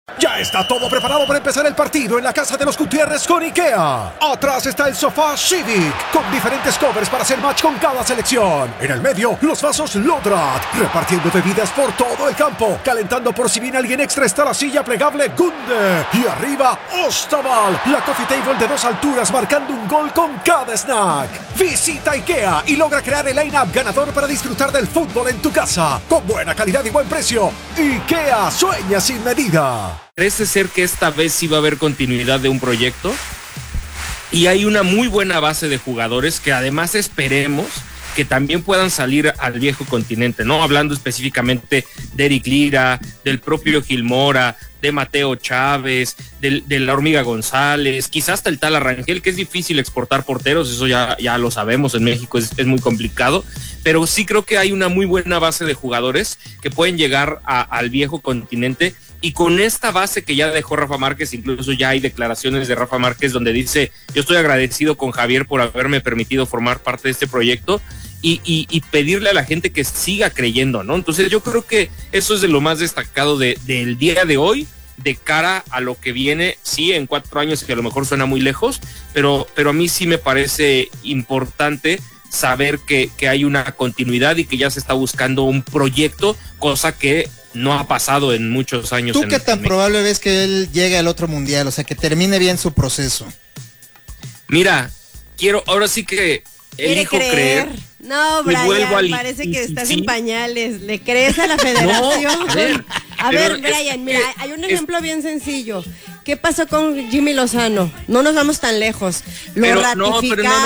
Ya está todo preparado para empezar el partido en la casa de los Gutiérrez con IKEA. Atrás está el sofá Civic, con diferentes covers para hacer match con cada selección. En el medio, los vasos Lodrat, repartiendo bebidas por todo el campo. Calentando por si viene alguien extra está la silla plegable Gunde. Y arriba, Ostaval, la coffee table de 2 alturas marcando un gol con cada snack. Visita IKEA y logra crear el line-up ganador para disfrutar del fútbol en tu casa. Con buena calidad y buen precio. IKEA sueña sin medida. Parece ser que esta vez sí va a haber continuidad de un proyecto y hay una muy buena base de jugadores que además esperemos que también puedan salir al viejo continente, ¿no? Hablando específicamente de Eric Lira, del propio Gil Mora, de Mateo Chávez, de la Hormiga González, quizás hasta el tal Arrangel, que es difícil exportar porteros, eso ya lo sabemos, en México es muy complicado, pero sí creo que hay una muy buena base de jugadores que pueden llegar al viejo continente. Y con esta base que ya dejó Rafa Márquez, incluso ya hay declaraciones de Rafa Márquez donde dice, yo estoy agradecido con Javier por haberme permitido formar parte de este proyecto y pedirle a la gente que siga creyendo, ¿no? Entonces yo creo que eso es de lo más destacado del día de hoy, de cara a lo que viene, sí, en 4 años, que a lo mejor suena muy lejos, pero a mí sí me parece importante saber que hay una continuidad y que ya se está buscando un proyecto, cosa que no ha pasado en muchos años. ¿Tú qué tan probable ves que él llegue al otro mundial? O sea, que termine bien su proceso. Mira, ahora sí que elijo creer. No, Brian, parece que estás en pañales. ¿Le crees a la federación? No, a ver, Brian, mira, hay un ejemplo bien sencillo. ¿Qué pasó con Jimmy Lozano? No nos vamos tan lejos. Pero no,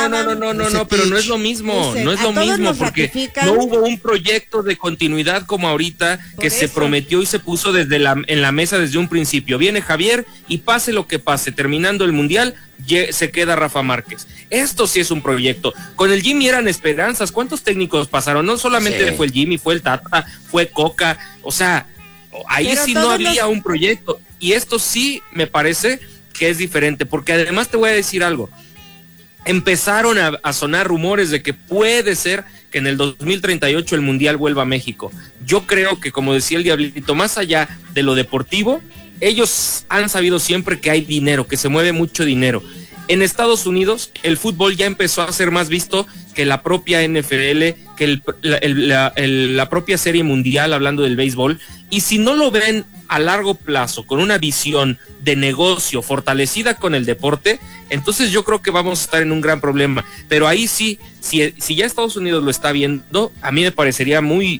pero no es lo mismo. No es lo mismo porque no hubo un proyecto de continuidad como ahorita que se prometió y se puso en la mesa desde un principio. Viene Javier y pase lo que pase, terminando el mundial, se queda Rafa Márquez. Esto sí es un proyecto. Con el Jimmy eran esperanzas. ¿Cuántos técnicos pasaron? No solamente fue el Jimmy, fue el Tata, fue Coca. O sea, ahí pero sí no había un proyecto. Y esto sí me parece que es diferente, porque además te voy a decir algo. Empezaron a sonar rumores de que puede ser que en el 2038 el Mundial vuelva a México. Yo creo que, como decía el Diablito, más allá de lo deportivo, ellos han sabido siempre que hay dinero, que se mueve mucho dinero. En Estados Unidos el fútbol ya empezó a ser más visto que la propia NFL, que la propia serie mundial, hablando del béisbol, y si no lo ven a largo plazo, con una visión de negocio fortalecida con el deporte, entonces yo creo que vamos a estar en un gran problema. Pero ahí sí, si ya Estados Unidos lo está viendo, a mí me parecería muy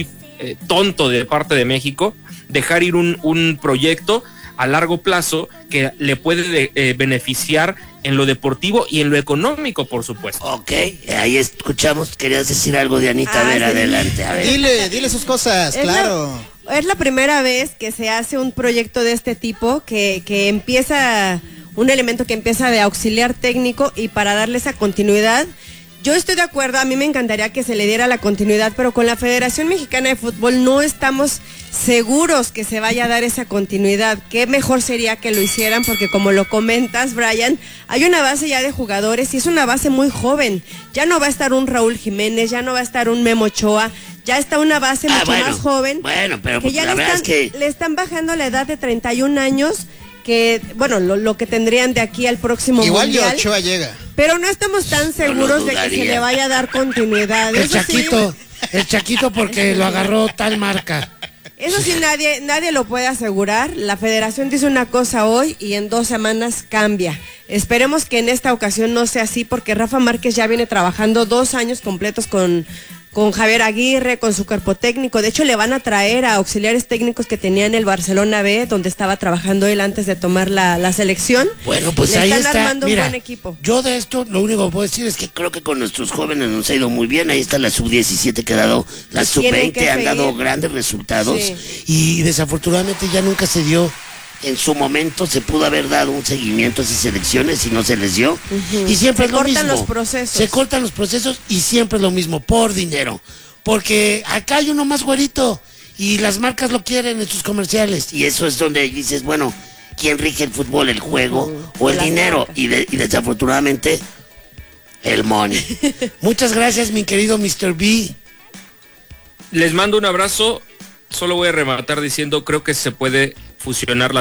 tonto de parte de México dejar ir un proyecto a largo plazo que le puede beneficiar en lo deportivo y en lo económico, por supuesto. Ok, ahí escuchamos, querías decir algo, Dianita, a ver, sí. Adelante, a ver. Dile sus cosas, claro. Es la primera vez que se hace un proyecto de este tipo, que empieza, un elemento que empieza de auxiliar técnico y para darle esa continuidad. Yo estoy de acuerdo, a mí me encantaría que se le diera la continuidad, pero con la Federación Mexicana de Fútbol no estamos seguros que se vaya a dar esa continuidad. Qué mejor sería que lo hicieran, porque como lo comentas, Brian, hay una base ya de jugadores y es una base muy joven. Ya no va a estar un Raúl Jiménez, ya no va a estar un Memo Ochoa, ya está una base mucho más joven. Bueno, pero que ya le están bajando la edad de 31 años, que, bueno, lo que tendrían de aquí al próximo igual mundial. Igual Ochoa llega. Pero no estamos tan seguros de que se le vaya a dar continuidad. El Chaquito porque lo agarró tal marca. Eso sí, nadie lo puede asegurar. La federación dice una cosa hoy y en 2 semanas cambia. Esperemos que en esta ocasión no sea así, porque Rafa Márquez ya viene trabajando 2 años completos con Javier Aguirre, con su cuerpo técnico. De hecho, le van a traer a auxiliares técnicos que tenía en el Barcelona B, donde estaba trabajando él antes de tomar la selección. Bueno, pues ahí está. Armando un buen equipo. Yo de esto lo único que puedo decir es que creo que con nuestros jóvenes nos ha ido muy bien. Ahí está la sub-17 que ha dado, la sub-20 han dado grandes resultados. Sí. Y desafortunadamente ya nunca se dio. En su momento se pudo haber dado un seguimiento a esas selecciones y no se les dio. Y siempre es lo mismo. Se cortan los procesos y siempre es lo mismo, por dinero. Porque acá hay uno más güerito y las marcas lo quieren en sus comerciales. Y eso es donde dices, bueno, ¿quién rige el fútbol? ¿El juego o el dinero? Y desafortunadamente, el money. Muchas gracias, mi querido Mr. B. Les mando un abrazo. Solo voy a rematar diciendo, creo que se puede fusionar la